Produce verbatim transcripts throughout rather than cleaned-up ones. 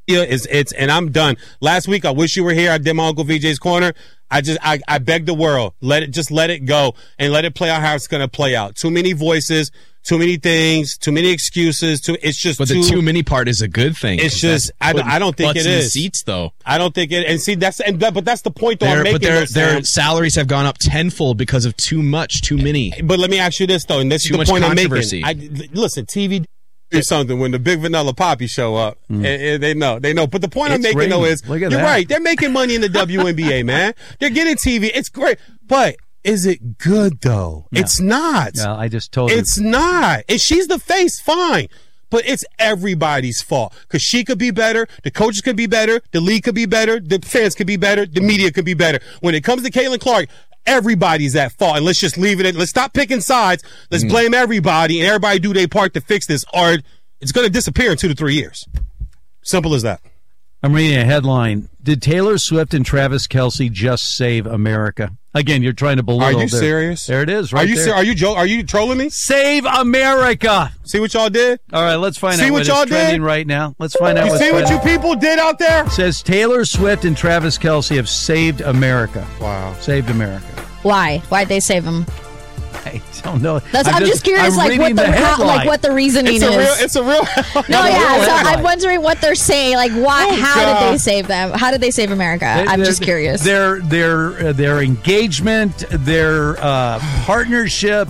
It's, it's, and I'm done. Last week, I wish you were here. I did my Uncle V J's Corner. I just, I, I beg the world, let it, just let it go and let it play out how it's going to play out. Too many voices, too many things, too many excuses. Too, it's just But too, the too many part is a good thing. It's just, I, I don't think it in the is. Seats, though. I don't think it, and see, that's, and that, but that's the point though Their, I'm making. but their, this, their Sam. salaries have gone up tenfold because of too much, too many. But let me ask you this though, and this Too is the much point I'm controversy. making. I, listen, T V do something when the Big Vanilla Poppy show up. Mm. And, and they know, they know. But the point It's I'm making raining. though is, Look at you're that. right. They're making money in the W N B A, man. They're getting T V. It's great, but is it good though? No. It's not. No, I just told you. It's not. And she's the face, fine. But it's everybody's fault. Because she could be better, the coaches could be better, the league could be better, the fans could be better, the media could be better. When it comes to Caitlin Clark, everybody's at fault. And let's just leave it at, let's stop picking sides. Let's mm. blame everybody and everybody do their part to fix this, or it's going to disappear in two to three years. Simple as that. I'm reading a headline. Did Taylor Swift and Travis Kelce just save America? Again, you're trying to belittle. Are you their, serious? There it is. Right are you there. ser- Are you jo- Are you trolling me? Save America. See what y'all did? All right, let's find see out what, what y'all is trending did? right now. Let's find out. You what's see what trending. you people did out there? It says Taylor Swift and Travis Kelce have saved America. Wow. Saved America. Why? Why'd they save him? I don't know. That's, I'm, I'm just, just curious, I'm like what the, the how, like what the reasoning it's a is. Real, it's a real. No, a yeah. real So headline. I'm wondering what they're saying. Like, why? Oh, how God. did they save them? How did they save America? They, I'm just curious. Their their uh, their engagement, their uh, partnership,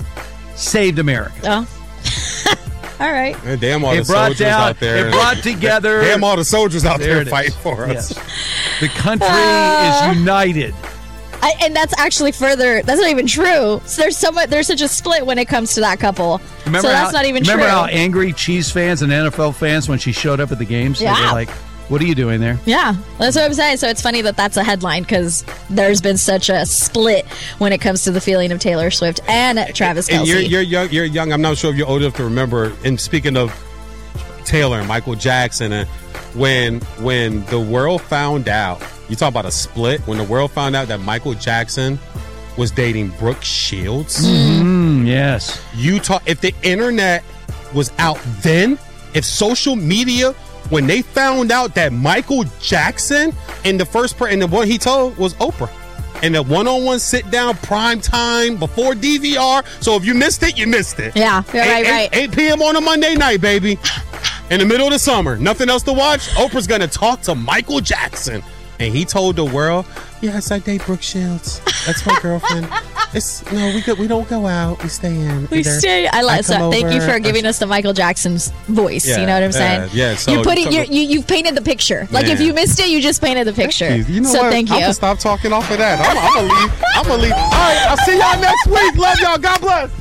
saved America. Oh. All right. Hey, damn all It the brought soldiers down. out there. It brought together. Damn all the soldiers out There there it is. fighting for us. Yes. The country Uh, is united. I, and that's actually further. That's not even true. So there's so much. There's such a split when it comes to that couple. Remember so that's how, not even remember true. how angry Chiefs fans and N F L fans when she showed up at the games? Yeah. They were like, what are you doing there? Yeah, that's what I'm saying. So it's funny that that's a headline because there's been such a split when it comes to the feeling of Taylor Swift and Travis Kelce. And you're, you're young. You're young. I'm not sure if you're old enough to remember. And speaking of Taylor and Michael Jackson, and when when the world found out, you talk about a split. When the world found out that Michael Jackson was dating Brooke Shields, Mm, yes. you talk. If the internet was out then, if social media, when they found out that Michael Jackson and the first person, and the one he told was Oprah. And the one-on-one sit-down prime time before D V R. So if you missed it, you missed it. Yeah, you're right, eight, right. eight p.m. on a Monday night, baby. In the middle of the summer. Nothing else to watch. Oprah's going to talk to Michael Jackson. And he told the world, yes, I date Brooke Shields. That's my girlfriend. It's no, we go, we don't go out. We stay in. We Either stay. I like. I So come thank you over, for giving or- us the Michael Jackson's voice. Yeah, you know what I'm saying? yeah, yeah, so- you put it. so- You're, you you've painted the picture. Like if Man. you missed it, you just painted the picture. You, you know so what? thank I'm you. gonna stop talking off of that. I'm, I'm gonna leave. I'm gonna leave. All right, I'll see y'all next week. Love y'all. God bless.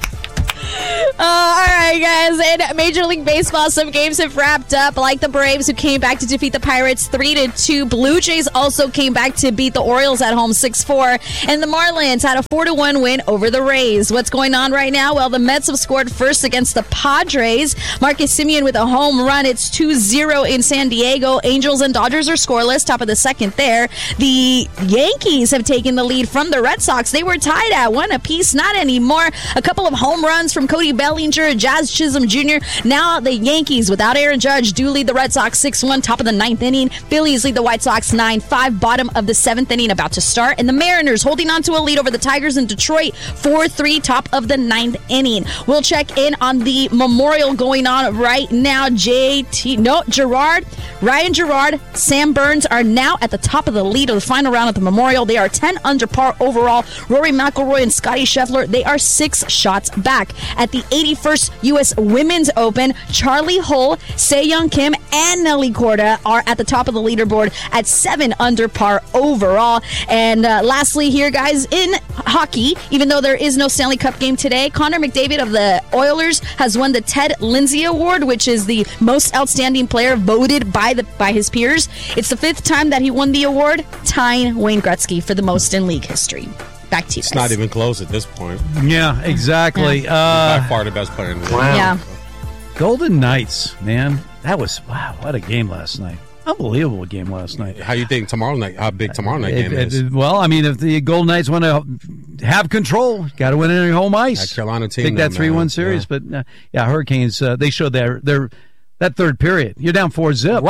Uh, all right, guys. In Major League Baseball, some games have wrapped up, like the Braves, who came back to defeat the Pirates three to two. Blue Jays also came back to beat the Orioles at home six four. And the Marlins had a four to one win over the Rays. What's going on right now? Well, the Mets have scored first against the Padres. Marcus Semien with a home run. It's two zero in San Diego. Angels and Dodgers are scoreless. Top of the second there. The Yankees have taken the lead from the Red Sox. They were tied at one apiece. Not anymore. A couple of home runs from Cody Bellinger, Jazz Chisholm Junior Now the Yankees, without Aaron Judge, do lead the Red Sox six one, top of the ninth inning. Phillies lead the White Sox nine five, bottom of the seventh inning, about to start. And the Mariners holding on to a lead over the Tigers in Detroit, four three, top of the ninth inning. We'll check in on the memorial going on right now. J T, no, Gerard, Ryan Gerard, Sam Burns are now at the top of the lead of the final round of the memorial. They are ten under par overall. Rory McIlroy and Scotty Scheffler, they are six shots back. At the eighty-first U S Women's Open, Charlie Hull, Se-Young Kim, and Nelly Korda are at the top of the leaderboard at seven under par overall. And uh, lastly here, guys, in hockey, even though there is no Stanley Cup game today, Connor McDavid of the Oilers has won the Ted Lindsay Award, which is the most outstanding player voted by the by his peers. It's the fifth time that he won the award, tying Wayne Gretzky for the most in league history. Back to you guys. It's not even close at this point. Yeah, exactly. By Uh, far the best player in the league. Wow. Yeah. Golden Knights, man. That was, wow, what a game last night. Unbelievable game last night. How you think tomorrow night? How big tomorrow night It- game it- is? well, I mean, if the Golden Knights want to have control, got to win in their home ice. That Carolina team, Take though, that three one man. series. Yeah. But, uh, yeah, Hurricanes, uh, they showed their, their that third period. You're down four zip. Right.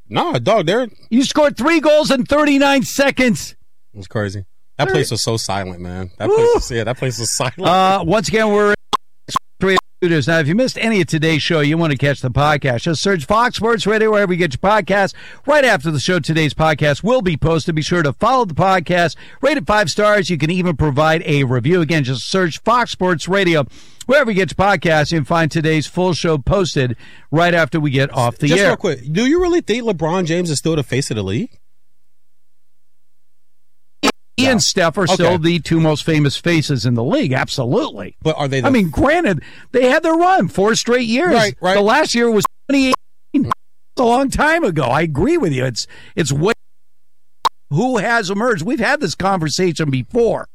No, dog, they're You scored three goals in thirty-nine seconds. it's crazy. That place was so silent, man. That place was yeah, that place was silent. Uh, once again, we're in studios. Now, if you missed any of today's show, you want to catch the podcast, just search Fox Sports Radio wherever you get your podcasts. Right after the show, today's podcast will be posted. Be sure to follow the podcast, rate it five stars. You can even provide a review. Again, just search Fox Sports Radio wherever you get your podcasts. You can find today's full show posted right after we get off the Just air. real quick, do you really think LeBron James is still the face of the league? He and Steph are still Okay. the two most famous faces in the league. Absolutely. But are they the I mean, granted, they had their run four straight years. Right, right. The last year was twenty eighteen. It's a long time ago. I agree with you. It's it's way who has emerged. We've had this conversation before.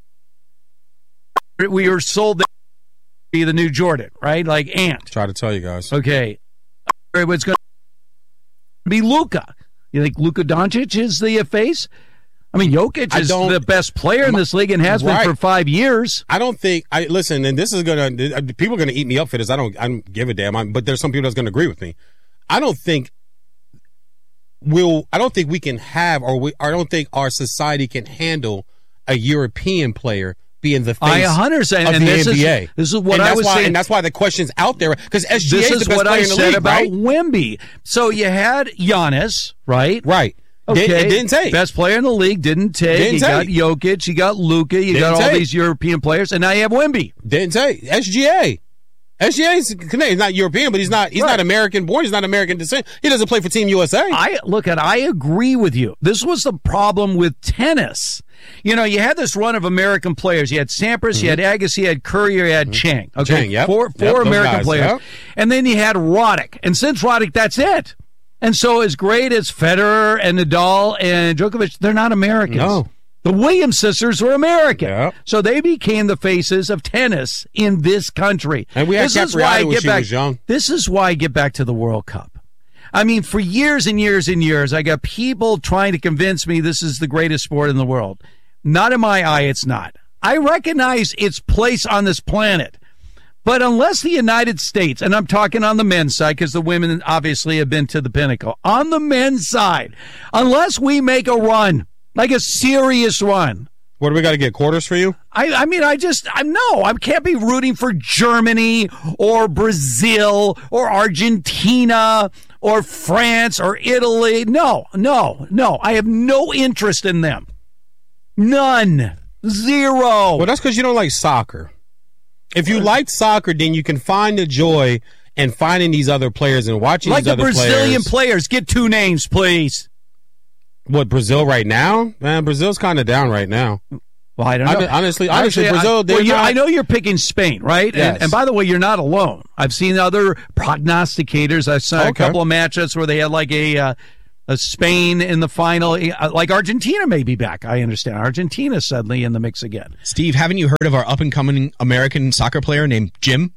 We were sold to be the new Jordan, right? Like Ant. try to tell you guys. Okay. It's going to be Luka. You think Luka Doncic is the face? I mean, Jokic I is don't- the best player in this league and has Right. been for five years. I don't think I listen, and this is gonna people are gonna eat me up for this. I don't I don't give a damn. I'm, but there's some people that's gonna agree with me. I don't think we'll I don't think we can have or we I don't think our society can handle a European player being the face I one hundred percent of and the this N B A. Is, this is what and I that's was why, saying. and that's why the question's out there because S G A This is is the best what player I in the said league, about right? Wemby. So you had Giannis, right? Right. Okay. Did, it didn't take. Best player in the league, didn't take. Didn't you take. got Jokic, you got Luka, you Didn't got all take. these European players, and now you have Wemby. Didn't take. S G A. S G A is Canadian. He's not European, but he's not he's Right. not American born. He's not American descent. He doesn't play for Team U S A. I look at I agree with you. This was the problem with tennis. You know, you had this run of American players. You had Sampras, Mm-hmm. you had Agassi, you had Curry, you had Chang. Okay, Chang, yep. four Yep, four those American guys, players, yep. and then you had Roddick. And since Roddick, that's it. And so, as great as Federer and Nadal and Djokovic, they're not Americans. No. The Williams sisters were American. Yep. So they became the faces of tennis in this country. And we had this is why I Capriati when get she back, was young. This is why I get back to the World Cup. I mean, for years and years and years, I got people trying to convince me this is the greatest sport in the world. Not in my eye, it's not. I recognize its place on this planet. But unless the United States, and I'm talking on the men's side because the women obviously have been to the pinnacle, on the men's side, unless we make a run, like a serious run, What do we got to get quarters for you? I, I mean, I just, I no, I can't be rooting for Germany or Brazil or Argentina or France or Italy. No, no, no. I have no interest in them. None. Zero. Well, that's because you don't like soccer. If you like soccer, then you can find the joy in finding these other players and watching like these the other Brazilian players. players. Get two names, please. What, Brazil right now? Man, Brazil's kind of down right now. Well, I don't know. Hon- honestly- honestly, Actually, Brazil, I, they're well, you- not- I know you're picking Spain, right? Yes. And, and by the way, you're not alone. I've seen other prognosticators. I saw a Okay. couple of matchups where they had like a uh, a Spain in the final. Uh, Like Argentina may be back. I understand. Argentina suddenly in the mix again. Steve, haven't you heard of our up-and-coming American soccer player named Jim?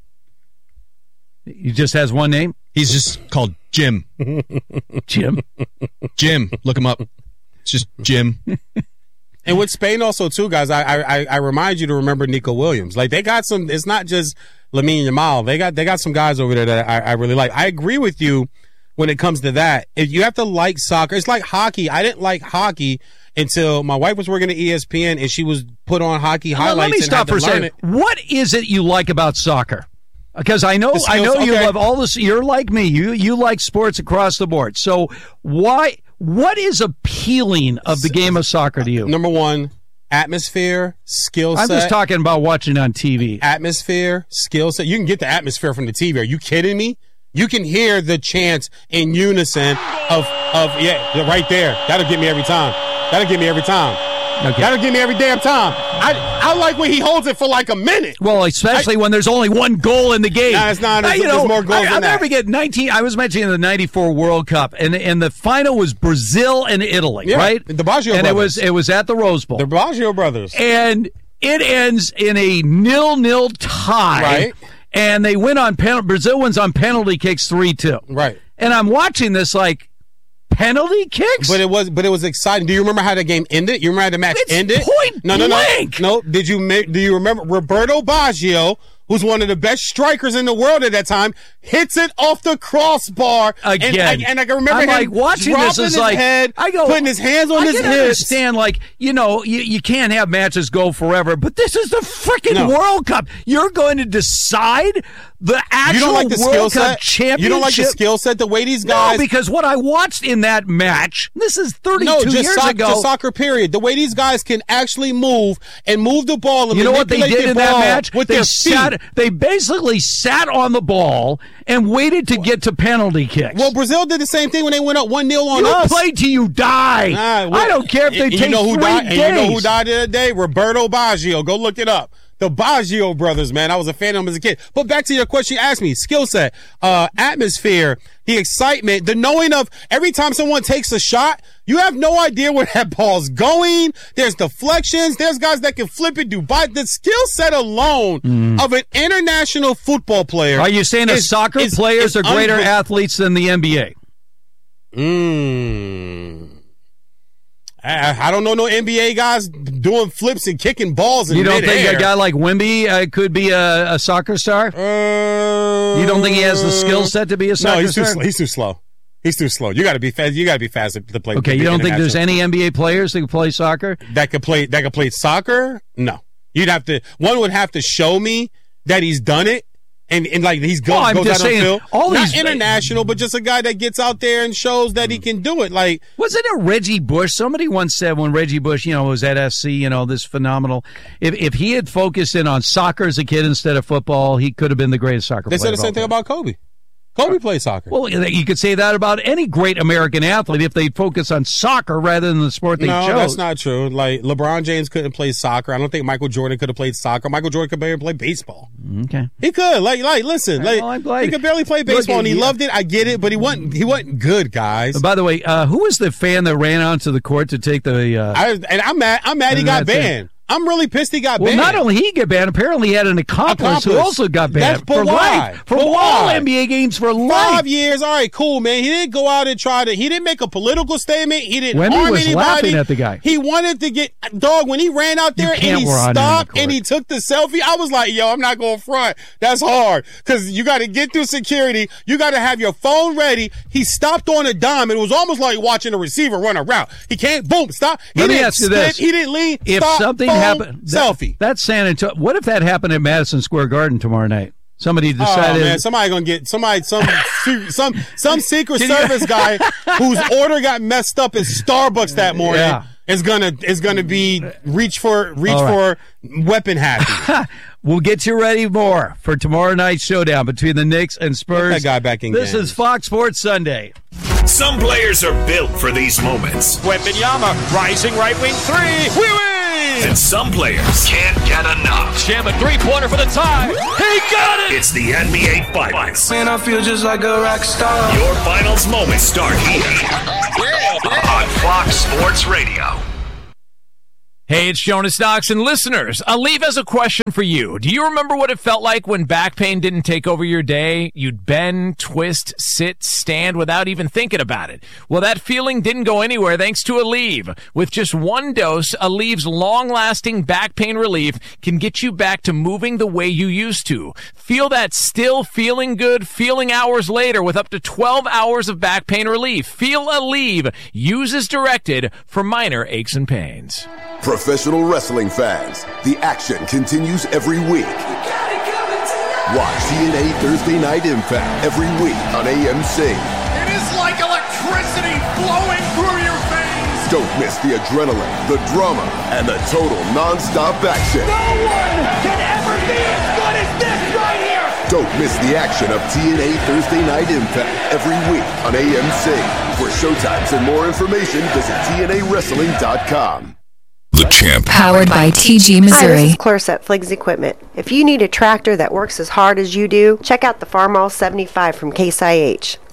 He just has one name, He's just called Jim. Jim. Jim. Look him up. It's just Jim. And with Spain also too, guys, I, I I remind you to remember Nico Williams. Like they got some. It's not just Lamine Yamal. They got they got some guys over there that I, I really like. I agree with you when it comes to that. If you have to like soccer, it's like hockey. I didn't like hockey until my wife was working at E S P N and she was put on hockey Now, highlights. let me and stop had to for a learn second. it. What is it you like about soccer? Because I know, The I skills, know you okay. love all this. You're like me. You you like sports across the board. So why? What is appealing of the game of soccer to you? Number one, atmosphere, skill set. I'm just talking about watching on T V. Atmosphere, skill set. You can get the atmosphere from the T V. Are you kidding me? You can hear the chants in unison of of yeah, right there. That'll get me every time. That'll get me every time. Okay. That'll get me every damn time. I I like when he holds it for like a minute. Well, especially when there's only one goal in the game. Nah, it's not. Now, There's- you know, there's more goals I, than I'll that. never forget nineteen. I was mentioning the ninety-four World Cup, and and the final was Brazil and Italy, Yeah, right? the Baggio and it was brothers. it was at the Rose Bowl, The Baggio brothers. and it ends in a nil-nil tie, Right. And they win on penalty. Brazil wins on penalty kicks three two, Right. And I'm watching this like penalty kicks. But it was, but it was exciting. Do you remember how the game ended? You remember how the match It's ended? point no, no, blank. no, no. Did you make? Do you remember Roberto Baggio, who's one of the best strikers in the world at that time, hits it off the crossbar. Again. And I, and I can remember I'm him like, watching dropping this is his like, head, I go, putting his hands on I his can hips. understand, like, you know, you, you can't have matches go forever, but this is the freaking No. World Cup. You're going to decide the actual You don't like the skill World Cup set? championship. You don't like the skill set, the way these guys... No, because what I watched in that match, this is thirty-two No, just, years soc- ago. just soccer, period. The way these guys can actually move and move the ball and You know what they manipulate did the in that ball match? with They their sat. feet. They basically sat on the ball and waited to get to penalty kicks. Well, Brazil did the same thing when they went up one nil on you us. play till you die. Nah, well, I don't care if they and take you know who three died, days. And you know who died the other day? Roberto Baggio. Go look it up. The Baggio brothers, man. I was a fan of them as a kid. But back to your question, you asked me, skill set, uh, atmosphere, the excitement, the knowing of every time someone takes a shot, you have no idea where that ball's going. There's deflections. There's guys that can flip it, do but the skill set alone mm. of an international football player. Are you saying that soccer is, players is are greater unbe- athletes than the N B A? Mm. I, I don't know no N B A guys doing flips and kicking balls in You don't mid-air. think a guy like Wemby uh, could be a, a soccer star? Uh, you don't think he has the skill set to be a soccer no, he's too, star? sl- he's too slow. He's too slow. You got to be fast. You got to be fast to play. Okay, to you don't think there's international. any N B A players that can play soccer? that could play that could play soccer? No, you'd have to. One would have to show me that he's done it, and, and like he's go, Well, I'm goes just out on saying, field. all Not these- international, but just a guy that gets out there and shows that he can do it. Like Wasn't it Reggie Bush? Somebody once said when Reggie Bush, you know, was at S C, you know, this phenomenal. If if he had focused in on soccer as a kid instead of football, he could have been the greatest soccer they player. said the of all same thing time. about Kobe. Kobe played soccer. Well, you could say that about any great American athlete if they'd focus on soccer rather than the sport they no, chose. that's not true. Like LeBron James couldn't play soccer. I don't think Michael Jordan could have played soccer. Michael Jordan could barely play baseball. Okay. He could. Like, like, listen, like Well, I'm glad- he could barely play baseball, Look, and he yeah. loved it. I get it, but he wasn't. He wasn't good, guys. By the way, uh, who was the fan that ran onto the court to take the? Uh, I, and I'm mad. I'm mad he And got that's it. banned. I'm really pissed he got well, banned. not only he get banned, apparently he had an accomplice, who Accomplice. also got That's- banned but for why? life, for But all why? N B A games for life. Five years, all right, cool, man. He didn't go out and try to. He didn't make a political statement. He didn't Wemby harm was anybody. laughing at the guy. He wanted to get dog when he ran out there can't and he run on the stopped court. and he took the selfie. I was like, yo, I'm not going front. That's hard because you got to get through security. You got to have your phone ready. He stopped on a dime. It was almost like watching a receiver run a route. He can't boom stop. He Let me didn't ask you split. this. He didn't lean. If stop, something phone, happened, that- selfie. that's San Antonio. What if that happened at Madison Square Garden tomorrow night? Somebody Oh decided. man, somebody gonna get somebody some some some Secret Service guy whose order got messed up at Starbucks that morning Yeah. is gonna is gonna be reach for reach All right. for weapon happy. We'll get you ready more for tomorrow night's showdown between the Knicks and Spurs. Get that guy back in This games. is Fox Sports Sunday. Some players are built for these moments, Wembanyama, rising right wing three. We win! and some players can't get enough. Jam a three-pointer for the tie. He got it! It's the N B A Finals. Man, I feel just like a rock star. Your finals moments start here on Fox Sports Radio. Hey, it's Jonas Knox, and listeners, Aleve has a question for you. Do you remember what it felt like when back pain didn't take over your day? You'd bend, twist, sit, stand without even thinking about it. Well, that feeling didn't go anywhere thanks to Aleve. With just one dose, Aleve's long-lasting back pain relief can get you back to moving the way you used to. Feel that still feeling good feeling hours later with up to twelve hours of back pain relief. Feel Aleve. Use as directed for minor aches and pains. Professional wrestling fans, the action continues every week. Watch T N A Thursday Night Impact every week on A M C. It is like electricity flowing through your veins. Don't miss the adrenaline, the drama, and the total non-stop action. No one can ever be as good as this right here. Don't miss the action of T N A Thursday Night Impact every week on A M C. For showtimes and more information, visit T N A wrestling dot com. The champ. Powered by T G Hi, Missouri. this is Clarissa at Fliggs Equipment. If you need a tractor that works as hard as you do, check out the Farmall seventy-five from Case I H.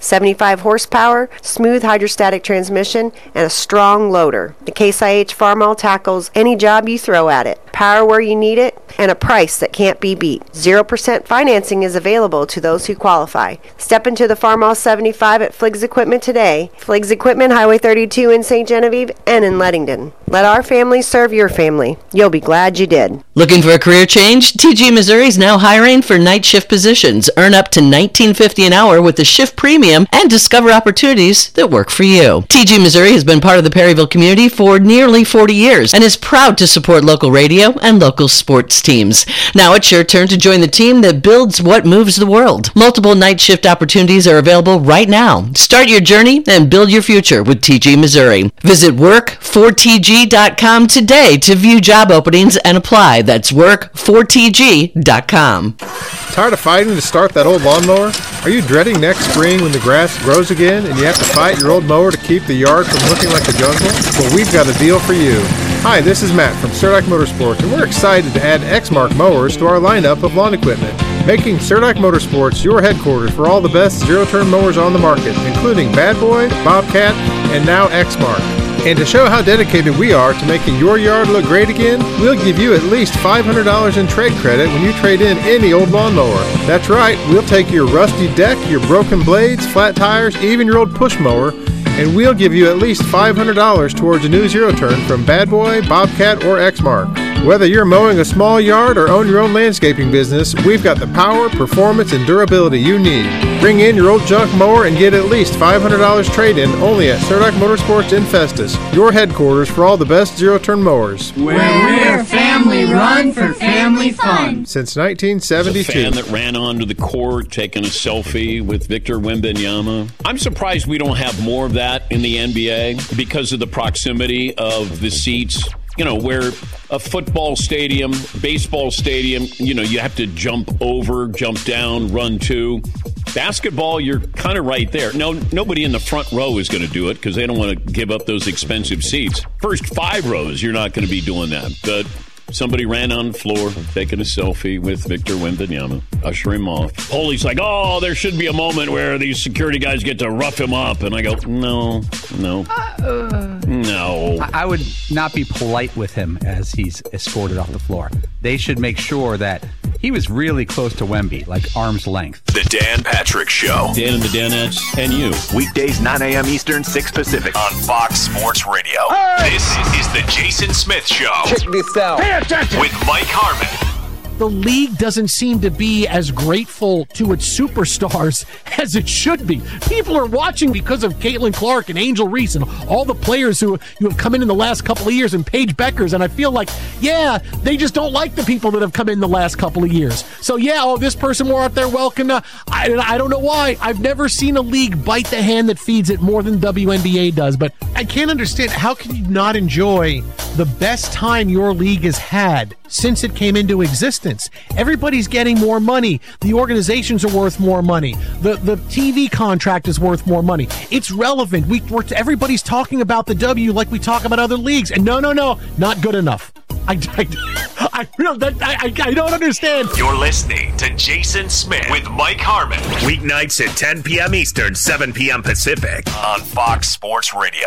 seventy-five horsepower, smooth hydrostatic transmission, and a strong loader. The Case I H Farmall tackles any job you throw at it. Power where you need it, and a price that can't be beat. zero percent financing is available to those who qualify. Step into the Farmall seventy-five at Fliggs Equipment today. Fliggs Equipment, Highway thirty-two in Saint Genevieve and in Leadington. Let our family serve your family. You'll be glad you did. Looking for a career change? T G Missouri is now hiring for night shift positions. Earn up to nineteen fifty an hour with the shift premium and discover opportunities that work for you. T G Missouri has been part of the Perryville community for nearly forty years and is proud to support local radio and local sports teams. Now it's your turn to join the team that builds what moves the world. Multiple night shift opportunities are available right now. Start your journey and build your future with T G Missouri. Visit work for T G dot com today to view job openings and apply. That's work for T G dot com. Tired of fighting to start that old lawnmower? Are you dreading next spring when the grass grows again and you have to fight your old mower to keep the yard from looking like a jungle? Well, we've got a deal for you. Hi, this is Matt from Cerdak Motorsports, and we're excited to add Exmark mowers to our lineup of lawn equipment, making Cerdak Motorsports your headquarters for all the best zero-turn mowers on the market, including Bad Boy, Bobcat, and now Exmark. And to show how dedicated we are to making your yard look great again, we'll give you at least five hundred dollars in trade credit when you trade in any old lawnmower. That's right, we'll take your rusty deck, your broken blades, flat tires, even your old push mower, and we'll give you at least five hundred dollars towards a new zero-turn from Bad Boy, Bobcat, or Exmark. Whether you're mowing a small yard or own your own landscaping business, we've got the power, performance, and durability you need. Bring in your old junk mower and get at least five hundred dollars trade-in only at Cerdak Motorsports in Festus, your headquarters for all the best zero-turn mowers. Where we're family run for family fun. Since nineteen seventy-two. A fan that ran onto the court taking a selfie with Victor Wembanyama. I'm surprised we don't have more of that in the N B A because of the proximity of the seats. You know, where a football stadium, baseball stadium, you know, you have to jump over, jump down, run to. Basketball, you're kind of right there. No, nobody in the front row is going to do it because they don't want to give up those expensive seats. First five rows, you're not going to be doing that. But somebody ran on the floor, taking a selfie with Victor Wembanyama, usher him off. Holy's like, oh, there should be a moment where these security guys get to rough him up. And I go, no, no, uh, no. I would not be polite with him as he's escorted off the floor. They should make sure that he was really close to Wemby, like arm's length. The Dan Patrick Show. Dan and the Danettes and you. Weekdays, nine a.m. Eastern, six Pacific on Fox Sports Radio. Hey! This is the Jason Smith Show. Check this out. Pay attention. With Mike Harmon. The league doesn't seem to be as grateful to its superstars as it should be. People are watching because of Caitlin Clark and Angel Reese and all the players who, who have come in in the last couple of years and Paige Beckers. And I feel like, yeah, they just don't like the people that have come in the last couple of years. So, yeah, oh, this person more out there welcome. Uh, I, I don't know why. I've never seen a league bite the hand that feeds it more than W N B A does. But I can't understand, how can you not enjoy the best time your league has had since it came into existence? Everybody's getting more money. The organizations are worth more money. The the T V contract is worth more money. It's relevant. We we're, everybody's talking about the W like we talk about other leagues. And no, no, no, not good enough. I, I, I, I, I, I don't understand. You're listening to Jason Smith with Mike Harmon. Weeknights at ten p.m. Eastern, seven p.m. Pacific on Fox Sports Radio.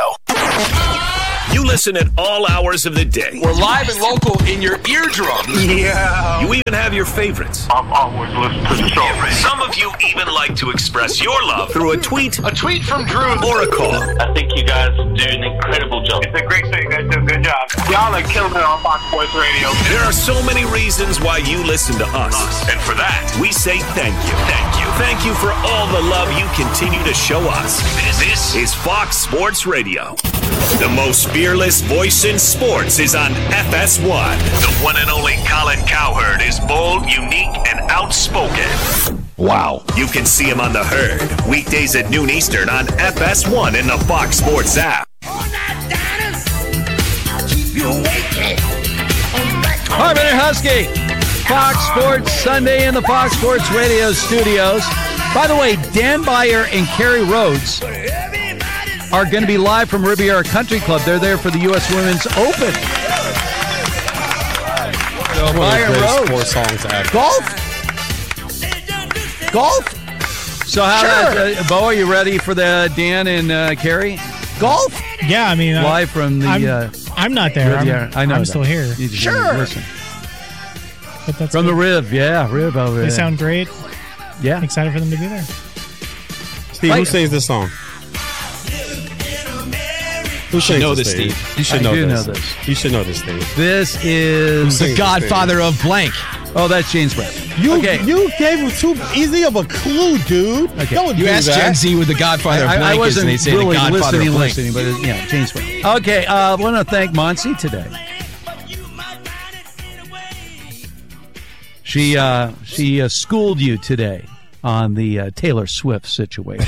You listen at all hours of the day. We're live and local in your eardrums. Yeah. You even have your favorites. I'm always listening to the show. Some of you even like to express your love through a tweet, a tweet from Drew, or a call. I think you guys do an incredible job. It's a great show. You guys do a good job. Y'all are killing it on Fox Sports Radio. There are so many reasons why you listen to us. And for that, we say thank you. Thank you. Thank you for all the love you continue to show us. This is Fox Sports Radio. The most fearless voice in sports is on F S one. The one and only Colin Cowherd is bold, unique, and outspoken. Wow. You can see him on The Herd, weekdays at noon Eastern on F S one in the Fox Sports app. Harmon and Husky, Fox Sports Sunday in the Fox Sports Radio studios. By the way, Dan Beyer and Kerry Rhodes are going to be live from Riviera Country Club. They're there for the U S Women's Open. So Beyer Rhodes. Four songs ever. Golf? Golf? So how Sure. about, uh, Bo, are you ready for the Dan and uh, Carrie golf? Yeah, I mean, uh, live from the. I'm, uh, I'm not there. I'm, yeah, I know. I'm that. still here. You just Sure. Listen. But that's From good. the Riv, yeah, Riv over They there. sound great. Yeah. Excited for them to be there. Steve, who sings this song? Who should sings know this, this, Steve? Steve. You should I know do this. know this. You should know this, Steve. This is sings The Godfather of blank. Oh, that's James Brown. You Okay. you gave him too easy of a clue, dude. Okay. Don't You do asked that. Gen Z with the Godfather I, of I blank is, wasn't and they say really the Godfather listening, of blank. listening, but it, yeah, James Brown. Okay, uh, I want to thank Monsi today. She uh, she uh, schooled you today on the uh, Taylor Swift situation.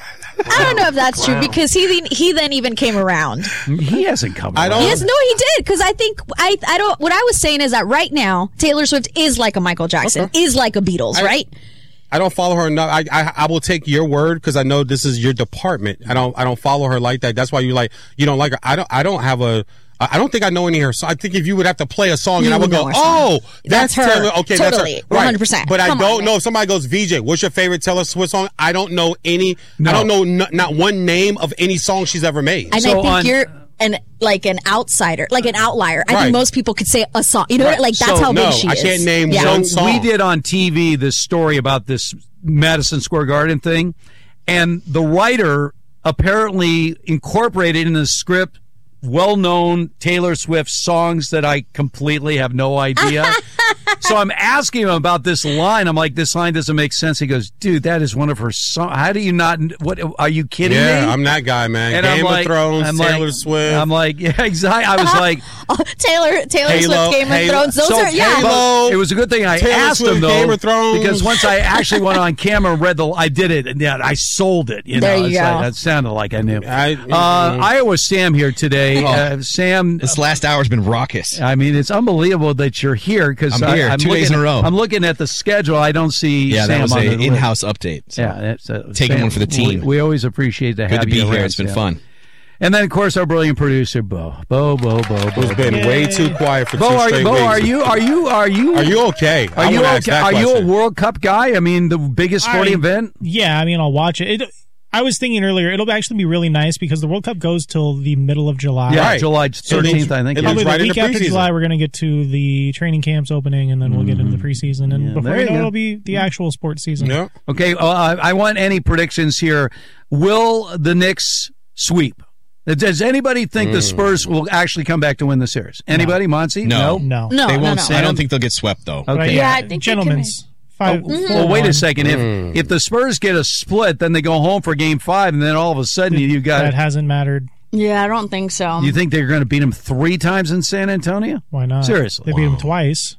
I don't know if that's true because he then- he then even came around. He hasn't come. I don't. Yes, no, he did because I think I I don't. What I was saying is that right now Taylor Swift is like a Michael Jackson, Okay. is like a Beatles, I- right? I don't follow her enough. I, I I will take your word because I know this is your department. I don't I don't follow her like that. That's why you like you don't like her. I don't I don't have a. I don't think I know any of her songs. I think if you would have to play a song You and I would would go, know her song. oh, That's that's, her. Taylor. Okay, Totally. that's her. Right. one hundred percent. But I Come on, don't man. know if somebody goes, V J, what's your favorite Taylor Swift song? I don't know any. No. I don't know n- not one name of any song she's ever made. And So I think on- you're an like an outsider, like an outlier. I Right. think most people could say a song. You know, Right. what? like that's So, how no, big she I is. can't name yeah. one So song. we did on T V this story about this Madison Square Garden thing, and the writer apparently incorporated in the script well-known Taylor Swift songs that I completely have no idea. So I'm asking him about this line. I'm like, this line doesn't make sense. He goes, dude, that is one of her songs. How do you not? What are you kidding yeah, me? I'm that guy, man. And Game I'm like, of Thrones, I'm Taylor like, Swift. I'm like, yeah, exactly. I was like, Oh, Taylor Taylor Halo, Swift, Game Halo. of Thrones. Those so are yeah. Halo. it was a good thing I Taylor asked Swift, him though, Game of Thrones. because once I actually went on camera and read the, I did it, and yeah, I sold it. You There know, you It's go. like, that sounded like I knew. I- uh, Iowa Sam here today. Oh. Uh, Sam, This last hour's been raucous. I mean, it's unbelievable that you're here because I'm here, I'm two looking, days in a row. I'm looking at the schedule. I don't see. Yeah, Sam that was on a the list. in-house update. So. Yeah, it's, uh, Taking Sam, one for the team. We, we always appreciate to Good have to be you here. around, It's been Sam. fun. And then, of course, our brilliant producer, Bo. Bo, Bo, Bo, Bo. Who's been Bo. way too quiet for Bo, two are you? straight Bo, weeks. are you? Are you? Are you? Are you okay? Are I you wanna ask okay? that Are you a question. World Cup guy? I mean, the biggest sporting I- event. Yeah, I mean, I'll watch it. it. I was thinking earlier, it'll actually be really nice because the World Cup goes till the middle of July. Yeah, Right. July So it thirteenth, leads- I think. it yeah. leads Probably right the week into after preseason. July, we're going to get to the training camps opening, and then we'll get into the preseason. And Yeah, before there we you know, go. it'll be the actual sports season. Yeah. Okay, uh, I I want any predictions here. Will the Knicks sweep? Does anybody think the Spurs will actually come back to win the series? Anybody, Monsi? No. No. No, They no, won't. no. say- I don't think they'll get swept though. But Okay. Yeah, I think they gentlemen's five. Oh, four well, wait one. a second. If Mm. if the Spurs get a split, then they go home for Game Five, and then all of a sudden you got. That hasn't mattered. Yeah, I don't think so. You think they're going to beat them three times in San Antonio? Why not? Seriously. They beat them twice.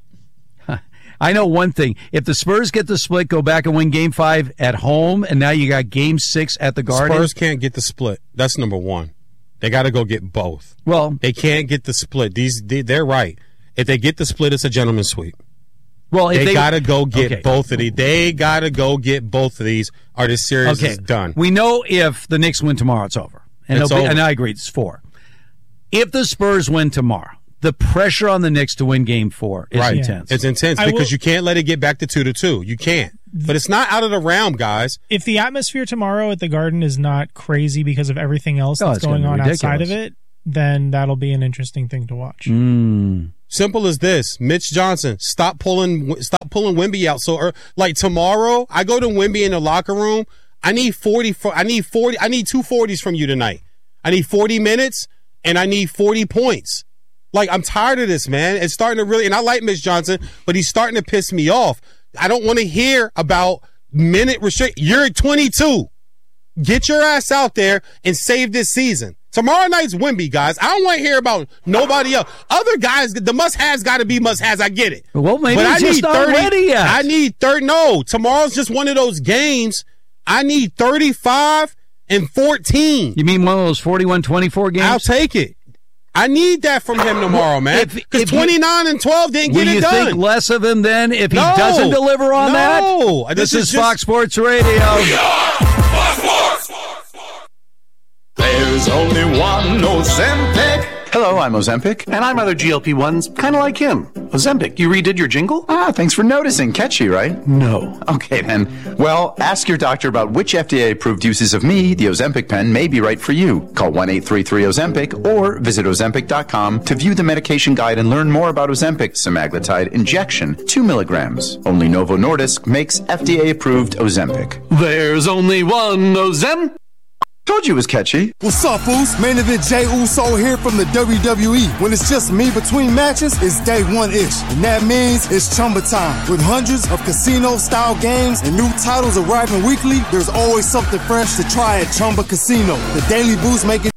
I know one thing. If the Spurs get the split, go back and win Game Five at home, and now you got Game Six at the Garden. Spurs can't get the split. That's number one. They got to go get both. Well, They can't get the split. These they, they're right. If they get the split, it's a gentleman's sweep. well, if They, they got to go get Okay. both of these. They got to go get both of these, or this series Okay, is done. We know if the Knicks win tomorrow, it's over. And, It's it'll be- over. and I agree, it's four. If the Spurs win tomorrow, the pressure on the Knicks to win Game Four is right. intense. It's intense I because will- you can't let it get back to two to two. You can't. But it's not out of the realm, guys. If the atmosphere tomorrow at the Garden is not crazy because of everything else Oh, that's it's gonna going be on outside of ridiculous. it, then that'll be an interesting thing to watch. Mm. Simple as this. Mitch Johnson, stop pulling stop pulling Wemby out so early. Like tomorrow, I go to Wemby in the locker room. I need forty for, I need forty I need two forties from you tonight. I need forty minutes and I need forty points. Like, I'm tired of this, man. It's starting to really, and I like Mitch Johnson, but he's starting to piss me off. I don't want to hear about minute restrict. You're at twenty-two. Get your ass out there and save this season. Tomorrow night's Wemby, guys. I don't want to hear about nobody else. Other guys, the must-haves got to be must-haves. I get it. Well, maybe But he's I just need not thirty. ready yet. I need thirty. No, tomorrow's just one of those games. I need thirty-five and fourteen. You mean one of those forty-one twenty-four games? I'll take it. I need that from him tomorrow, man. If- Because if you- twenty-nine and twelve didn't Will get you it done. think less of him then if he No. doesn't deliver on that? No. This, This is is just- Fox Sports Radio. There's only one Ozempic. Hello, I'm Ozempic. And I'm other G L P ones, kind of like him. Ozempic, you redid your jingle? Ah, thanks for noticing. Catchy, right? No. Okay, then. Well, ask your doctor about which F D A-approved uses of me, the Ozempic pen, may be right for you. Call one eight three three Ozempic or visit Ozempic dot com to view the medication guide and learn more about Ozempic semaglutide injection, two milligrams. Only Novo Nordisk makes F D A-approved Ozempic. There's only one Ozempic. Told you it was catchy. What's up, fools? Main event Jey Uso here from the W W E. When it's just me between matches, it's day one-ish. And that means it's Chumba time. With hundreds of casino-style games and new titles arriving weekly, there's always something fresh to try at Chumba Casino. The Daily Boost make it